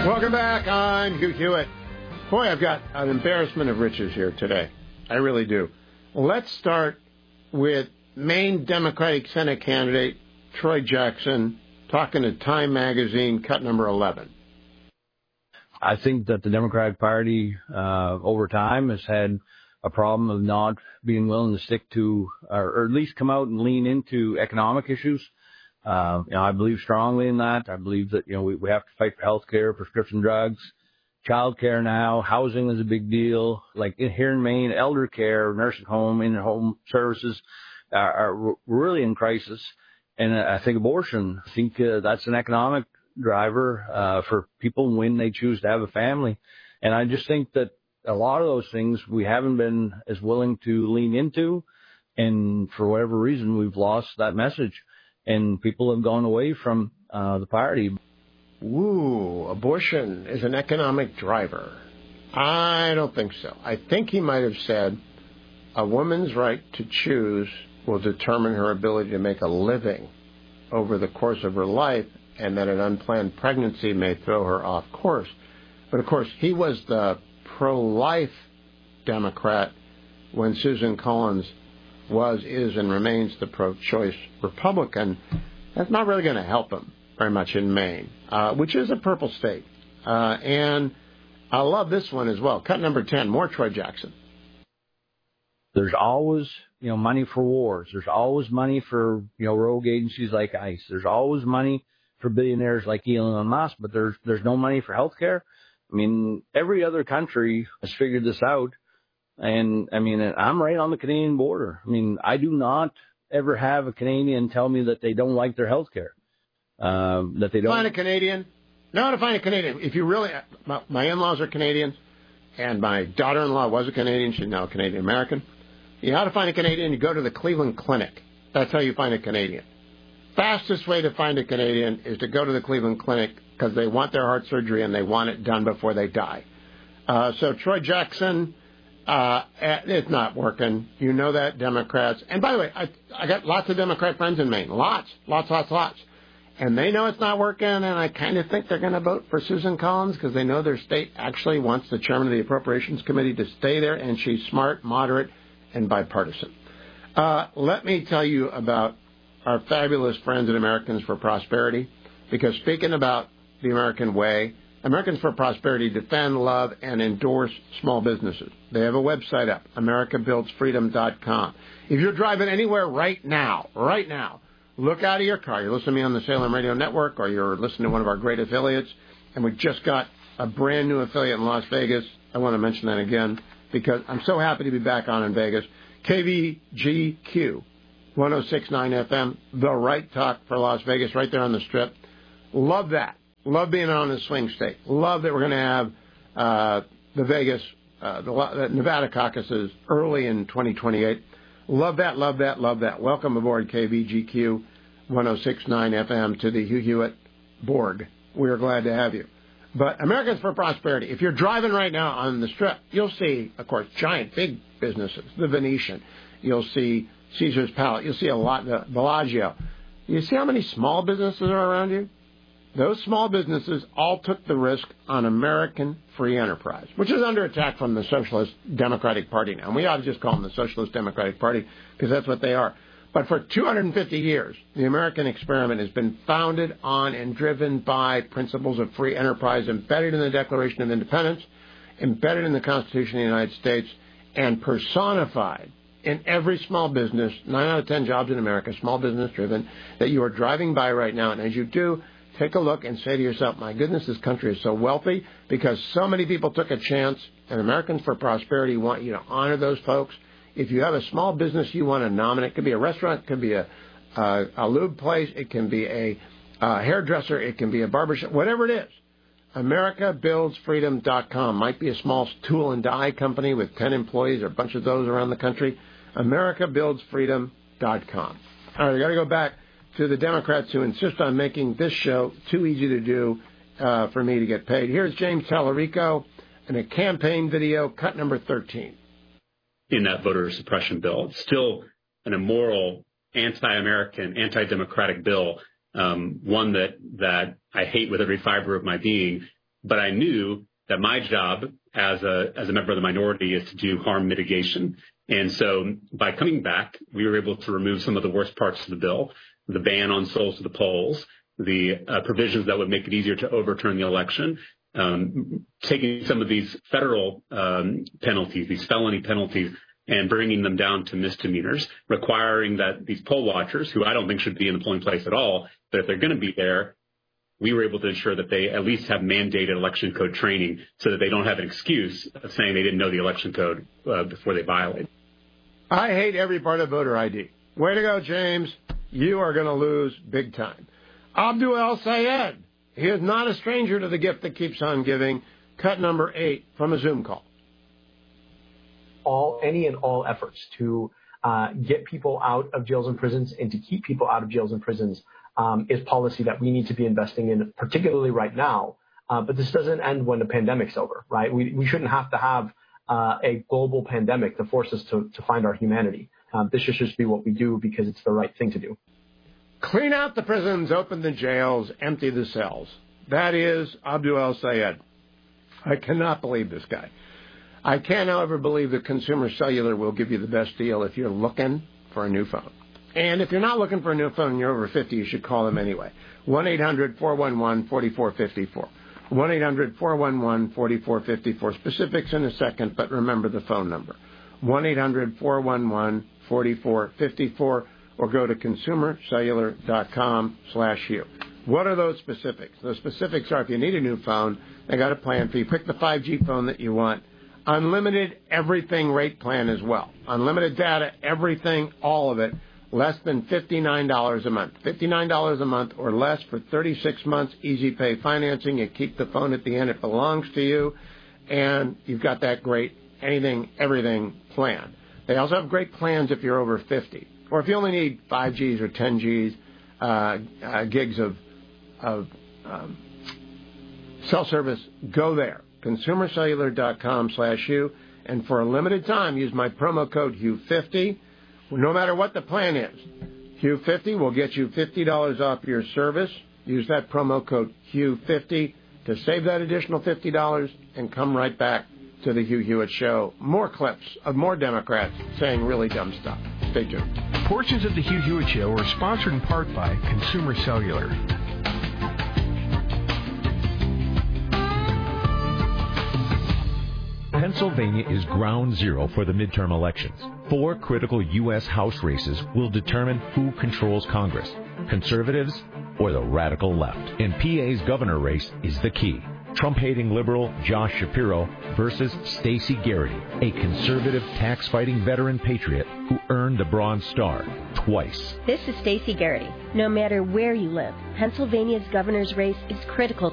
Welcome back. I'm Hugh Hewitt. Boy, I've got an embarrassment of riches here today. I really do. Let's start with Maine Democratic Senate candidate Troy Jackson talking to Time Magazine, cut number 11. I think that the Democratic Party over time has had a problem of not being willing to stick to, or at least come out and lean into economic issues. I believe strongly in that. I believe that, we have to fight for health care, prescription drugs, child care now. Housing is a big deal. Like here in Maine, elder care, nursing home, in-home services are really in crisis. And I think abortion, that's an economic driver for people when they choose to have a family. And I just think that a lot of those things we haven't been as willing to lean into. And for whatever reason, we've lost that message. And people have gone away from the party. Ooh, abortion is an economic driver. I don't think so. I think he might have said a woman's right to choose will determine her ability to make a living over the course of her life, and that an unplanned pregnancy may throw her off course. But, of course, he was the pro-life Democrat when Susan Collins is, and remains the pro-choice Republican. That's not really going to help him very much in Maine, which is a purple state. And I love this one as well. Cut number 10, more Troy Jackson. There's always, money for wars. There's always money for, rogue agencies like ICE. There's always money for billionaires like Elon Musk, but there's no money for health care. I mean, every other country has figured this out. And, I'm right on the Canadian border. I do not ever have a Canadian tell me that they don't like their health care. That they don't. Find a Canadian. No, to find a Canadian. If you really, my in-laws are Canadians, and my daughter-in-law was a Canadian. She's now a Canadian-American. You know how to find a Canadian? You go to the Cleveland Clinic. That's how you find a Canadian. Fastest way to find a Canadian is to go to the Cleveland Clinic because they want their heart surgery and they want it done before they die. So Troy Jackson, it's not working. You know that, Democrats. And by the way, I got lots of Democrat friends in Maine. Lots. And they know it's not working, and I kind of think they're going to vote for Susan Collins because they know their state actually wants the chairman of the Appropriations Committee to stay there, and she's smart, moderate, and bipartisan. Let me tell you about our fabulous friends at Americans for Prosperity, because speaking about the American way, Americans for Prosperity defend, love, and endorse small businesses. They have a website up, americabuildsfreedom.com. If you're driving anywhere right now, look out of your car. You're listening to me on the Salem Radio Network, or you're listening to one of our great affiliates, and we just got a brand new affiliate in Las Vegas. I want to mention that again because I'm so happy to be back on in Vegas. KVGQ 106.9 FM, the right talk for Las Vegas, right there on the Strip. Love that. Love being on the swing state. Love that we're going to have the Vegas, the Nevada caucuses early in 2028. Love that. Welcome aboard KVGQ 106.9 FM to the Hugh Hewitt Borg. We are glad to have you. But Americans for Prosperity, if you're driving right now on the Strip, you'll see, of course, giant, big businesses, the Venetian. You'll see Caesar's Palace. You'll see a lot, the Bellagio. You see how many small businesses are around you? Those small businesses all took the risk on American free enterprise, which is under attack from the Socialist Democratic Party now. And we ought to just call them the Socialist Democratic Party because that's what they are. But for 250 years, the American experiment has been founded on and driven by principles of free enterprise embedded in the Declaration of Independence, embedded in the Constitution of the United States, and personified in every small business, 9 out of 10 jobs in America, small business driven, that you are driving by right now. And as you do, take a look and say to yourself, my goodness, this country is so wealthy because so many people took a chance, and Americans for Prosperity want you to honor those folks. If you have a small business you want to nominate, it could be a restaurant, it could be a lube place, it can be a hairdresser, it can be a barbershop, whatever it is. AmericaBuildsFreedom.com might be a small tool and die company with 10 employees or a bunch of those around the country. AmericaBuildsFreedom.com. All right, we got to go back to the Democrats who insist on making this show too easy to do for me to get paid. Here's James Tallarico in a campaign video, cut number 13. In that voter suppression bill, it's still an immoral, anti-American, anti-democratic bill, one that I hate with every fiber of my being. But I knew that my job as a member of the minority is to do harm mitigation. And so by coming back, we were able to remove some of the worst parts of the bill, the ban on souls to the polls, the provisions that would make it easier to overturn the election, taking some of these federal penalties, these felony penalties, and bringing them down to misdemeanors, requiring that these poll watchers, who I don't think should be in the polling place at all, but if they're going to be there, we were able to ensure that they at least have mandated election code training so that they don't have an excuse of saying they didn't know the election code before they violate. I hate every part of voter ID. Way to go, James. You are going to lose big time. Abdul El-Sayed. He is not a stranger to the gift that keeps on giving. Cut number 8 from a Zoom call. Any and all efforts to get people out of jails and prisons and to keep people out of jails and prisons is policy that we need to be investing in, particularly right now. But this doesn't end when the pandemic's over, right? We shouldn't have to have a global pandemic to force us to find our humanity. This should just be what we do because it's the right thing to do. Clean out the prisons, open the jails, empty the cells. That is Abdul El-Sayed. I cannot believe this guy. I can't, however, believe that Consumer Cellular will give you the best deal if you're looking for a new phone. And if you're not looking for a new phone and you're over 50, you should call them anyway. 1-800-411-4454. 1-800-411-4454. Specifics in a second, but remember the phone number. 1-800-411-4454, or go to consumercellular.com/you. What are those specifics? Those specifics are if you need a new phone, they got a plan for you. Pick the 5G phone that you want. Unlimited everything rate plan as well. Unlimited data, everything, all of it. Less than $59 a month. $59 a month or less for 36 months. Easy pay financing. You keep the phone at the end. It belongs to you. And you've got that great anything, everything plan. They also have great plans if you're over 50. Or if you only need 5Gs or 10Gs, gigs of cell service, go there. ConsumerCellular.com/you. And for a limited time, use my promo code HUGH50. No matter what the plan is, HUGH50 will get you $50 off your service. Use that promo code HUGH50 to save that additional $50 and come right back to the Hugh Hewitt Show. More clips of more Democrats saying really dumb stuff. Stay tuned. Portions of the Hugh Hewitt Show are sponsored in part by Consumer Cellular. Pennsylvania is ground zero for the midterm elections. 4 critical U.S. House races will determine who controls Congress, conservatives or the radical left. And PA's governor race is the key. Trump-hating liberal Josh Shapiro versus Stacey Garrity, a conservative tax-fighting veteran patriot who earned the Bronze Star twice. This is Stacey Garrity. No matter where you live, Pennsylvania's governor's race is critical